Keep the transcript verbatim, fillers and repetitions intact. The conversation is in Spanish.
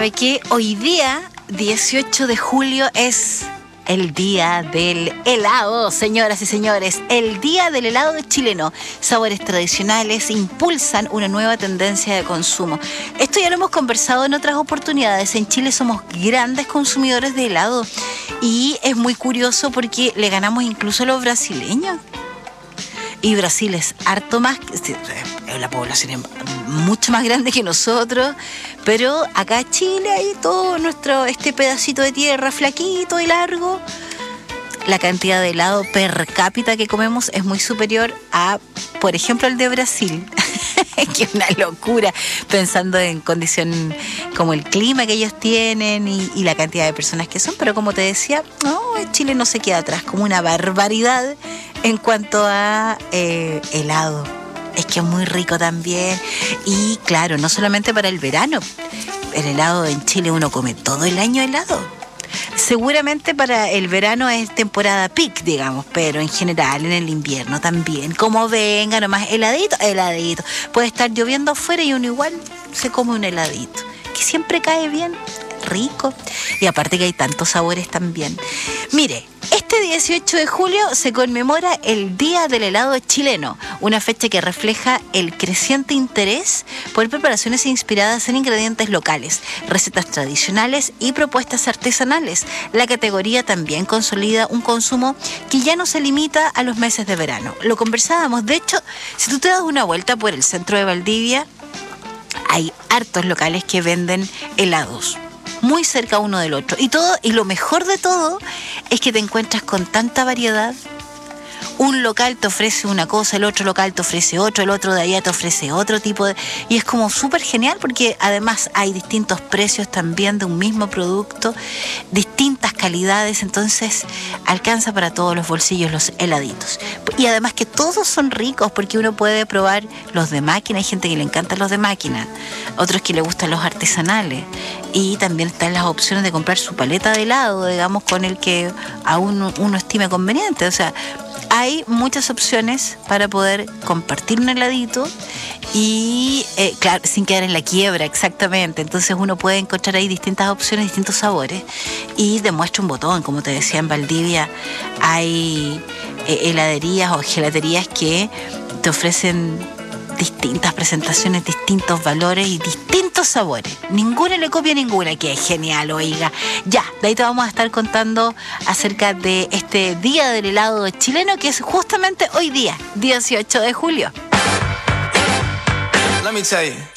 ¿Sabe qué? Hoy día, dieciocho de julio, es el día del helado, señoras y señores. El día del helado chileno. Sabores tradicionales impulsan una nueva tendencia de consumo. Esto ya lo hemos conversado en otras oportunidades. En Chile somos grandes consumidores de helado. Y es muy curioso porque le ganamos incluso a los brasileños. Y Brasil es harto más, la población es mucho más grande que nosotros, pero acá Chile, ahí todo nuestro, este pedacito de tierra flaquito y largo, la cantidad de helado per cápita que comemos es muy superior a, por ejemplo, el de Brasil. Que es una locura, pensando en condición como el clima que ellos tienen y, y la cantidad de personas que son. Pero como te decía, no, Chile no se queda atrás, como una barbaridad en cuanto a eh, helado. Es que es muy rico también. Y claro, no solamente para el verano. El helado en Chile uno come todo el año helado. Seguramente para el verano es temporada peak, digamos, pero en general en el invierno también. Como venga, nomás heladito, heladito. Puede estar lloviendo afuera y uno igual se come un heladito, que siempre cae bien, rico. Y aparte que hay tantos sabores también. Mire, este dieciocho de julio se conmemora el Día del Helado Chileno, una fecha que refleja el creciente interés por preparaciones inspiradas en ingredientes locales, recetas tradicionales y propuestas artesanales. La categoría también consolida un consumo que ya no se limita a los meses de verano. Lo conversábamos, de hecho, si tú te das una vuelta por el centro de Valdivia, hay hartos locales que venden helados, muy cerca uno del otro. Y todo, y lo mejor de todo es que te encuentras con tanta variedad. Un local te ofrece una cosa, el otro local te ofrece otro, el otro de allá te ofrece otro tipo de... Y es como súper genial porque además hay distintos precios también de un mismo producto, distintas calidades, entonces alcanza para todos los bolsillos los heladitos. Y además que todos son ricos porque uno puede probar los de máquina, hay gente que le encantan los de máquina, otros que le gustan los artesanales. Y también están las opciones de comprar su paleta de helado, digamos, con el que aún uno estime conveniente. O sea, hay muchas opciones para poder compartir un heladito y, eh, claro, sin quedar en la quiebra, exactamente. Entonces uno puede encontrar ahí distintas opciones, distintos sabores y demuestra un botón. Como te decía, en Valdivia hay eh, heladerías o gelaterías que te ofrecen distintas presentaciones, distintos valores y distintos sabores. Ninguna le copia a ninguna, que es genial, oiga. Ya, de ahí te vamos a estar contando acerca de este Día del Helado Chileno, que es justamente hoy día, dieciocho de julio. Let me tell you.